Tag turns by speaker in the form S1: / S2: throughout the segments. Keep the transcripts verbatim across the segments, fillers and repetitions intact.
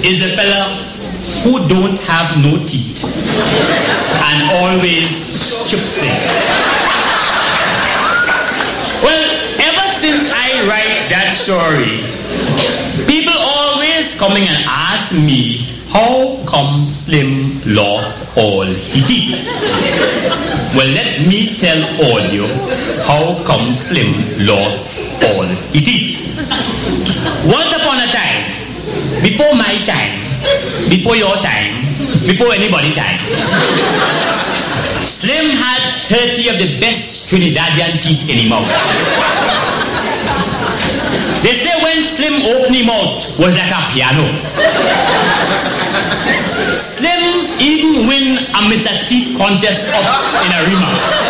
S1: is a fella who don't have no teeth and always chupsing. Well, ever since I write that story, people always coming and ask me, how come Slim lost all his teeth? Well, let me tell all you how come Slim lost all his teeth. Once upon a time, before my time, before your time, before anybody's time, Slim had thirty of the best Trinidadian teeth in his mouth. They say when Slim opened his mouth was like a piano. Slim even win a Mister Teeth contest up in Arima.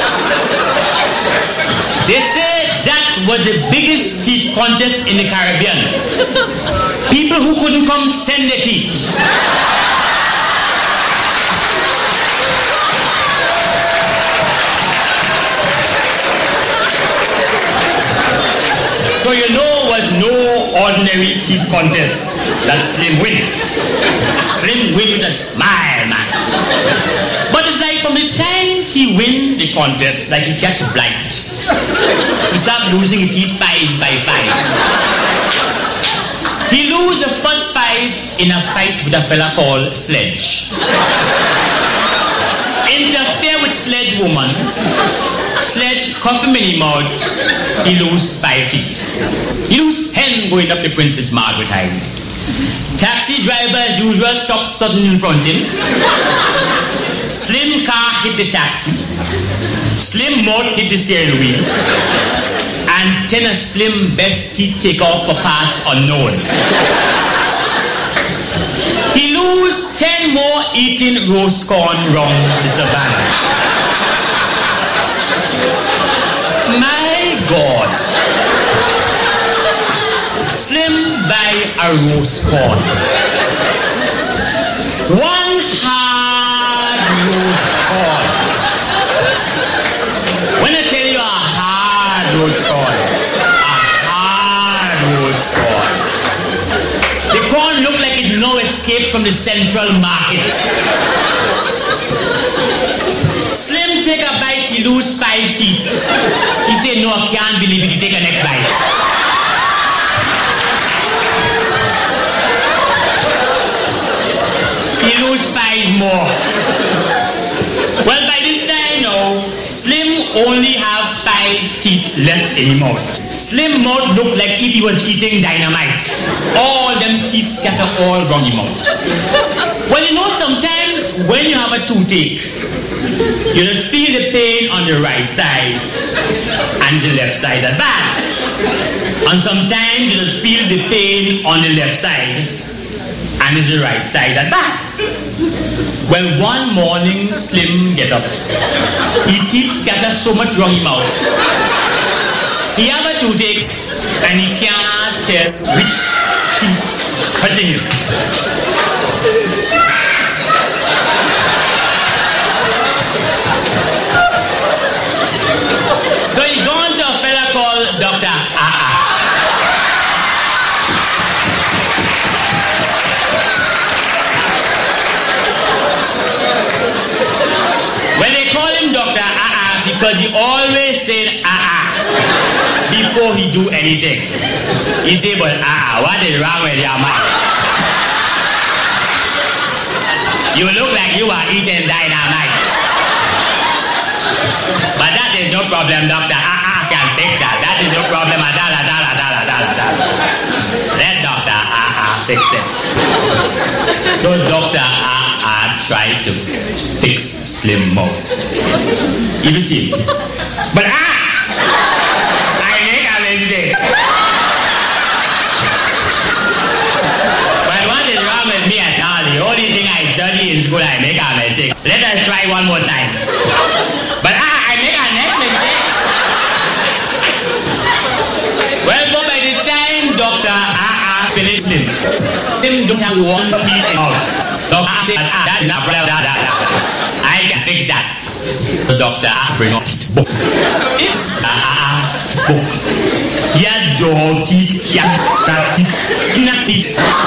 S1: They say that was the biggest teeth contest in the Caribbean. People who couldn't come send their teeth. So you know it was no ordinary teeth contest that Slim win. Slim win with a smile, man. But it's like from the time he win the contest, like he catch blind. He start losing his teeth five by five. He lose the first five in a fight with a fella called Sledge. Interfere with Sledge woman. Sledge cuff him in his mouth. He lose five teeth. He lose ten going up the Princess Margaret Island. Taxi driver as usual stops suddenly in front of him. Slim car hit the taxi. Slim mouth hit the steering wheel. And ten of Slim best teeth take off for parts unknown. He lose ten more eating roast corn round the savannah. My God. Slim buy a roast corn. One hard roast corn. When I tell you a hard roast corn, a hard roast corn. The corn look like it no escape from the central market. Slim take a bite, he lose five teeth. He say, no, I can't believe it, he take a next bite. He lose five more. Well, by this time now, Slim only have five teeth left in his mouth. Slim mouth look like if he was eating dynamite. All them teeth scatter all around his mouth. Well, you know, sometimes when you have a toothache, you just feel the pain on the right side and the left side at back. And sometimes you just feel the pain on the left side and it's the right side at back. Well, one morning, Slim get up. His teeth scatter so much wrong in his mouth. He have a toothache and he can't tell which teeth hurting him. So he gone to a fella called Doctor Ah Ah. When they call him Doctor Ah Ah, because he always said Ah Ah before he do anything. He say, but Ah Ah, what is wrong with your mind? You look like you are eating dynamite. But that is no problem, Doctor Ah Ah can fix that. That is no problem at all, at all, at all, at all, at all. Let Doctor Ah Ah fix it. So Doctor Ah Ah tried to fix Slim mouth. You see? But ah! I make a mistake. But what is wrong with me at all? The only thing I study in school, I make a mistake. Let us try one more time. But ah, I make a next mistake. Well, but by the time Doctor Ah Ah finished Slim, Slim don't have one teeth out. Doctor Ah said, ah, that's not brother, I can fix that. So Doctor Ah bring out teeth book. It's Ah Ah book. Yeah, dog teeth, yeah, teeth, teeth.